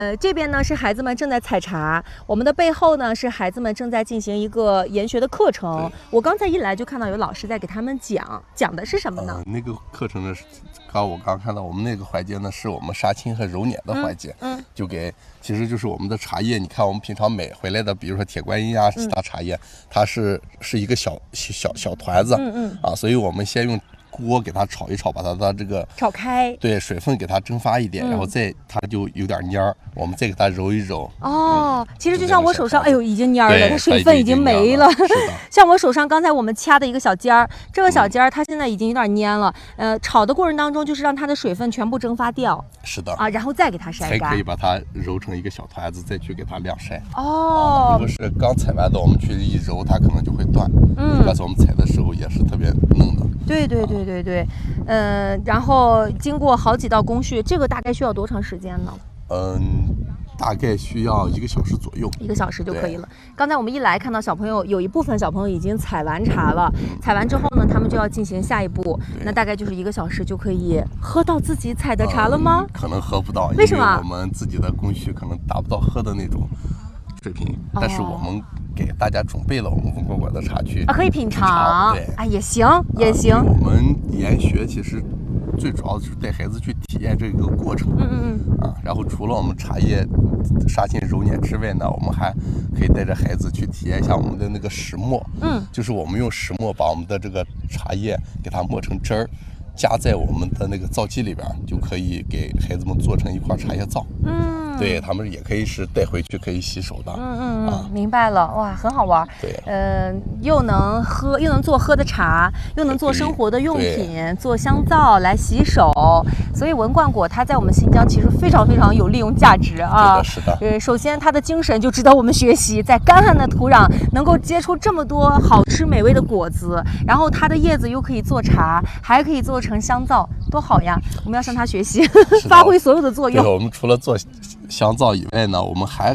这边呢是孩子们正在采茶，我们的背后呢是孩子们正在进行一个研学的课程。我刚才一来就看到有老师在给他们讲的是什么呢？ 那个课程呢是我刚看到我们那个环节呢是我们杀青和揉捻的环节，就其实就是我们的茶叶。你看我们平常买回来的，比如说铁观音啊，其他茶叶，它是一个小团子，所以我们先用锅给它炒一炒，把它的这个炒开， 对，水分给它蒸发一点，然后它就有点蔫儿，我们再给它揉一揉。 其实就像我手上，哎呦，已经蔫儿了，它水分已经没了。 是的， 像我手上刚才我们掐的一个小尖儿，这个小尖儿它现在已经有点蔫了。炒的过程当中就是让它的水分全部蒸发掉。 是的然后再给它晒干， 才可以把它揉成一个小团子，再去给它晾晒。 如果是刚采完的，我们去一揉，它可能就会断。刚才我们采的时候也是特别嫩的。 对，然后经过好几道工序，这个大概需要多长时间呢？ 大概需要1个小时左右 ，1个小时就可以了。刚才我们一来看到小朋友有一部分小朋友已经采完茶了，采完之后呢，他们就要进行下一步，那大概就是1个小时就可以喝到自己采的茶了吗？ 可能喝不到， 为什么？ 因为我们自己的工序可能达不到喝的那种水平，但是我们给大家准备了我们文果的茶去可以品尝， 对， 也行。 我们研学其实最主要的是带孩子去体验这个过程，然后除了我们茶叶杀青揉捻之外呢，我们还可以带着孩子去体验一下我们的那个石磨，就是我们用石磨把我们的这个茶叶给它磨成汁儿，加在我们的那个皂基里边，就可以给孩子们做成一块茶叶皂。对，他们也可以是带回去可以洗手的。 明白了，哇，很好玩。 对， 又能喝，又能做喝的茶，又能做生活的用品，做香皂来洗手。所以文冠果它在我们新疆其实非常非常有利用价值啊。 是的。 首先它的精神就值得我们学习，在干旱的土壤能够结出这么多好吃美味的果子，然后它的叶子又可以做茶，还可以做成香皂，多好呀！我们要向它学习，发挥所有的作用。 对，我们除了做香皂以外呢，我们还